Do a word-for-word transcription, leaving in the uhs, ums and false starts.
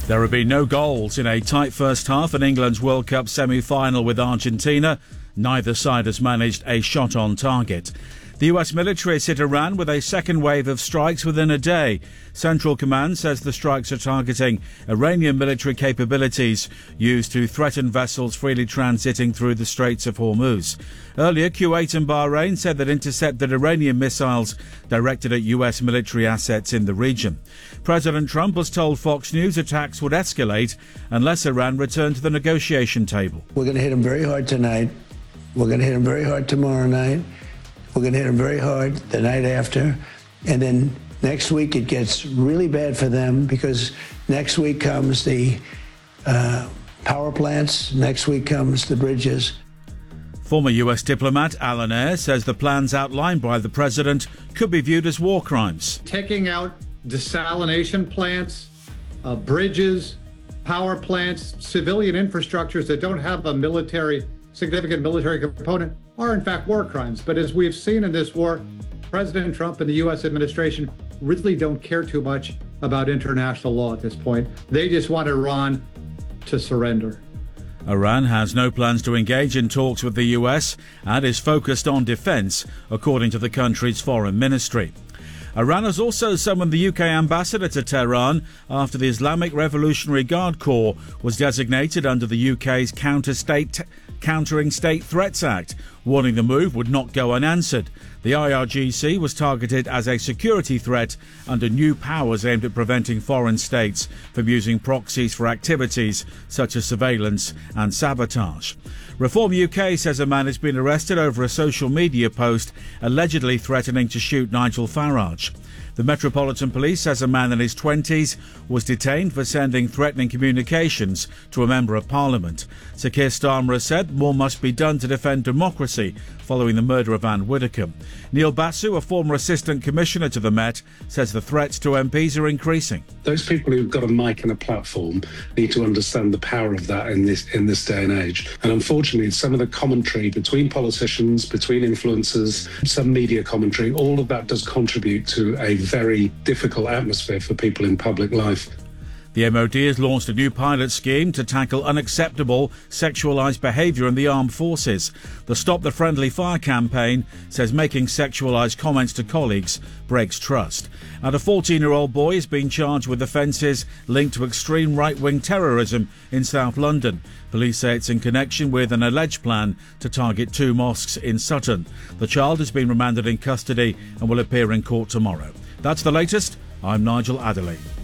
There have been no goals in a tight first half in England's World Cup semi-final with Argentina. Neither side has managed a shot on target. The U S military has hit Iran with a second wave of strikes within a day. Central Command says the strikes are targeting Iranian military capabilities used to threaten vessels freely transiting through the Straits of Hormuz. Earlier, Kuwait and Bahrain said that intercepted Iranian missiles directed at U S military assets in the region. President Trump has told Fox News attacks would escalate unless Iran returned to the negotiation table. We're going to hit them very hard tonight. We're going to hit them very hard tomorrow night. We're going to hit them very hard the night after. And then next week it gets really bad for them because next week comes the uh, power plants. Next week comes the bridges. Former U S diplomat Alan Ayre says the plans outlined by the president could be viewed as war crimes. Taking out desalination plants, uh, bridges, power plants, civilian infrastructures that don't have a military, significant military component are in fact war crimes. But as we've seen in this war, President Trump and the U S administration really don't care too much about international law at this point. They just want Iran to surrender. Iran has no plans to engage in talks with the U S and is focused on defence, according to the country's foreign ministry. Iran has also summoned the U K ambassador to Tehran after the Islamic Revolutionary Guard Corps was designated under the U K's Counter-State, Countering State Threats Act, warning the move would not go unanswered. The I R G C was targeted as a security threat under new powers aimed at preventing foreign states from using proxies for activities such as surveillance and sabotage. Reform U K says a man has been arrested over a social media post allegedly threatening to shoot Nigel Farage. The Metropolitan Police says a man in his twenties was detained for sending threatening communications to a Member of Parliament. Sir Keir Starmer has said more must be done to defend democracy following the murder of Anne Widdecombe. Neil Basu, a former Assistant Commissioner to the Met, says the threats to M Ps are increasing. Those people who've got a mic and a platform need to understand the power of that in this in this day and age. And unfortunately, some of the commentary between politicians, between influencers, some media commentary, all of that does contribute to a very difficult atmosphere for people in public life. The M O D has launched a new pilot scheme to tackle unacceptable sexualised behaviour in the armed forces. The Stop the Friendly Fire campaign says making sexualised comments to colleagues breaks trust. And a fourteen-year-old boy is being charged with offences linked to extreme right-wing terrorism in South London. Police say it's in connection with an alleged plan to target two mosques in Sutton. The child has been remanded in custody and will appear in court tomorrow. That's the latest. I'm Nigel Adderley.